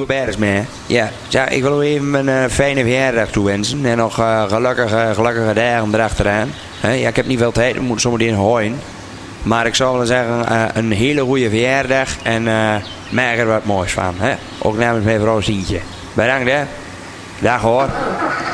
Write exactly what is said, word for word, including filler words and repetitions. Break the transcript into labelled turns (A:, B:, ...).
A: Bergsma. Ja, ja, ik wil u even een uh, fijne verjaardag toewensen. En nog uh, gelukkige, gelukkige dagen erachteraan. He, ja, ik heb niet veel tijd, ik moet zometeen hooien. Maar ik zou willen zeggen, uh, een hele goede verjaardag. En uh, maak er wat moois van. He? Ook namens mijn vrouw Sientje. Bedankt hè. Dag hoor.